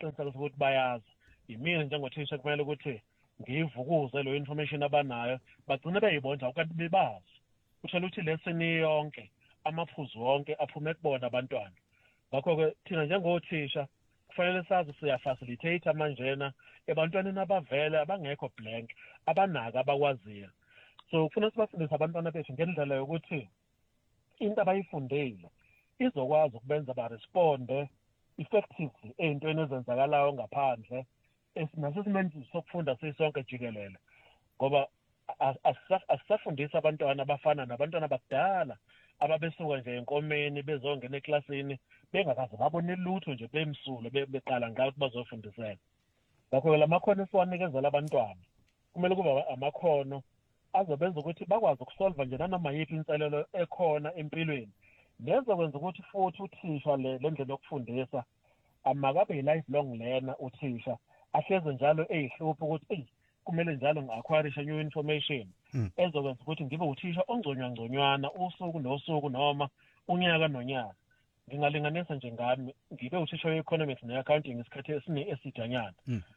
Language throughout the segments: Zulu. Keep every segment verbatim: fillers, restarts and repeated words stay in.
isiqiniseko sokuthi bayazi. Imina njengothisha kumele ukuthi ngivukuze lo information abanayo bagcine beyibona ukuthi bebazi. Uthela ukuthi lesson yonke amaphuzu wonke aphume kubona abantwana. Ngakho-ke thina njengothisha kufanele sazi siyafacilitate manjena ebantwaneni abavele abangekho blank abanaka abakwaziyo. So kufanele sibafundise abantwana bethu ngendlela yokuthi into abayifundile izokwazi ukubenza ba-responde effectively ey'ntweni ezenzakalayo ngaphandle nasesimeni sokufunda sisonke jikelele. Ngoba asisafundisa abantwana abafana nabantwana bakudala ababesuka nje enkomeni bezongena eklasini bengakaze babone lutho nje bemsulo beqala ngayo ukuthi bazofundiseka. Ngakho la makhono esiwanikezela abantwana kumele kube amakhono azobenza ukuthi bakwazi ukusolva nje nanoma yiphi inselelo ekhona empilweni. Nezokwenza ukuthi futhi uthisha le ndlela yokufundisa amakabe yi-lifelong learner uthisha ahleze njalo eyihlupha ukuthi eh kumele njalo ngi-acquire new information ezokwenza ukuthi ngibe uthisha ongconywana usuku nosuku noma unyaka nonyaka. Ngingalinganisa nje ngami ngibe uthisha we-economics ne-accounting isikhathi esine esidanyana.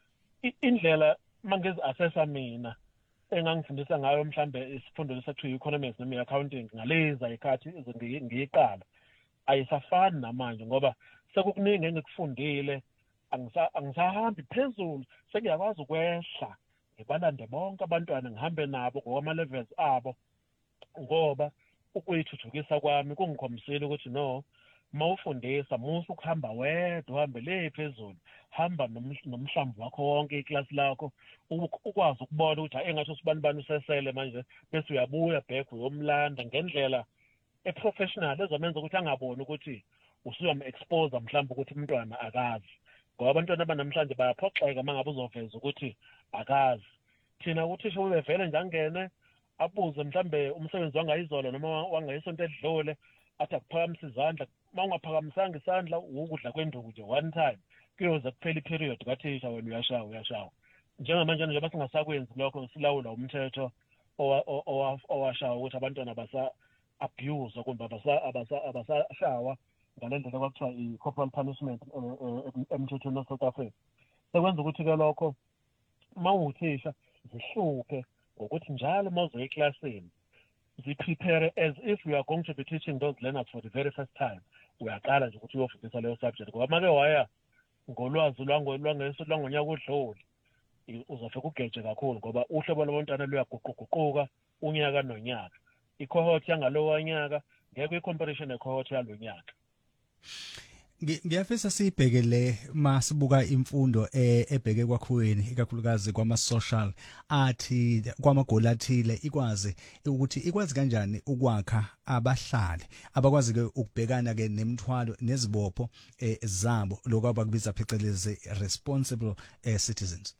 Indlela mangizi-assessa mina engangifundisa ngayo mhlambe isifundo lesathiwa i-economics noma i-accounting ngaleza ikhathi ngiyiqala ayisafani namanje ngoba sekukuningi engikufundile angisahambi phezulu sekuyakwazi ukwehla ngibalande bonke abantwana ngihambe nabo ngokwama-levels abo ngoba ukuyithuthukisa kwami kungikhombisile ukuthi no mawufundisa musu ukuhamba wedwa uhambe le phezulu hamba nomhlambi wakho wonke iklasi lakho ukwazi ukubona ukuthi engathi usibani bani usesele manje bese uyabuya back uyomlanda ngendlela eprofessional ezomenza ukuthi angaboni ukuthi usuyam-expose mhlawumbe ukuthi umntwana akazi. Ngoba abantwana abanamhlanje bayaphoxeka mangabe uzoveza ukuthi akazi. Thina uthisha ubevele nje angene abuze mhlambe umsebenzi wangayizolo noma wangayisonto edlule athi akuphakamisa izandla mawungaphakamisanga isandla ukudla kwenduku nje one time kuyoze kuphela iperiod kathisha wena uyashawa uyashawa. Njengamanje njengoba singasakwenzi lokho silawula umthetho owashawa ukuthi abantwana basa abuse kumbe abasashawa ngalendlela kwakuthiwa i-corporal punishment emthethweni wa-South Africa. Sekwenza ukuthi-ke lokho mawuthisha zihluphe ngokuthi njalo mawuzoya eklasini ziprepare as if you are going to be teaching those learners for the very first time. Uyaqala nje ukuthi uyofundisa leyo subject ngoba make waya ngolwazi lwangonyaka odlule uzofika ugeje kakhulu ngoba uhlobo lwabantwana luyaguquguquka unyaka nonyaka. I-cohort yangalowa nyaka ngeke i-comparison ne-cohort yalo nyaka. Ngiyafisa sibhekele masibuka imfundo ebheke kwakhuweni ikakhulukazi kwama-social athi kwamagoli athile ikwazi ukuthi ikwazi kanjani ukwakha abahlali abakwazi ke ukubhekana ke nemithwalo nezibopho zabo lokho abakubiza phecelezi responsible citizens.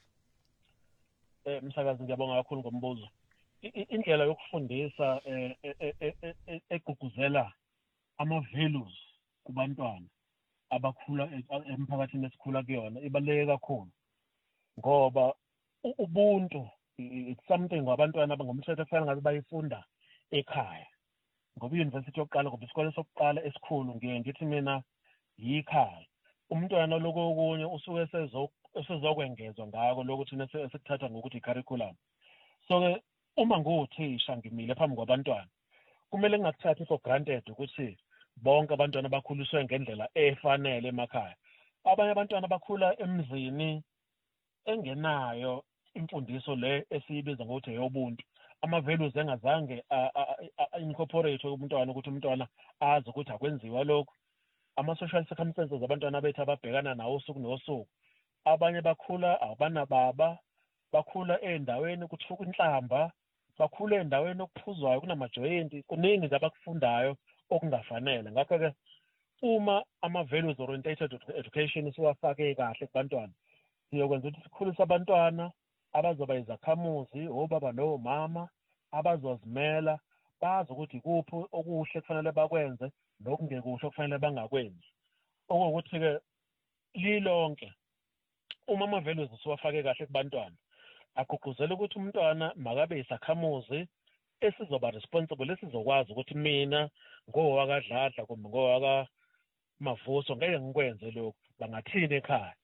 Eh msakazi ngiyabonga kakhulu ngombuzo. Indlela yokufundisa eguguzela ama-values kubantwana abakhula emphakathini esikhula kuyona ibaluleke kakhulu ngoba ubuntu it's something abantwana abangomthetho kufanele ngabe bayifunda ekhaya ngoba i-university yokuqala ngoba isikole sokuqala esikhulu ngiye ngithi mina yikhaya. Umntwana lokho okunye usuke sezokwengezwa ngako lokuthi esikuthatha ngokuthi i-curriculum. So-ke uma nguwuthisha ngimile phambi kwabantwana kumele ngingakuthathi for granted ukuthi bonke abantwana bakhuliswe ngendlela efanele emakhaya. Abanye abantwana bakhula emzini engenayo imfundiso le esiyibiza ngokuthi eyobuntu. Ama-values engazange incorporate umntwana ukuthi umntwana azi ukuthi akwenziwa lokho. Ama-social circumstances abantwana bethu ababhekana nawo usuku nosuku. Abanye bakhula abanababa, bakhula ey'ndaweni kuthuka inhlamba, bakhula ey'ndaweni okuphuzwayo kunamajoyinti, kuningi nje abakufundayo okungafanele. Ngakho-ke uma ama-values orientated education siwafake kahle kubantwana siyokwenza ukuthi sikhulise abantwana abazoba izakhamuzi obaba nomama abazozimela bazi ukuthi ikuphi okuhle kufanele bakwenze nokungekuhle kufanele bangakwenzi. Okuwukuthi-ke lilonke uma ama-values siwafake kahle kubantwana agqugquzela ukuthi umntwana makabe isakhamuzi esizoba responsible esizokwazi ukuthi mina ngowakadladla kumbe ngowaka Mavuso ngeke ngikwenze lokho bangathini ekhaya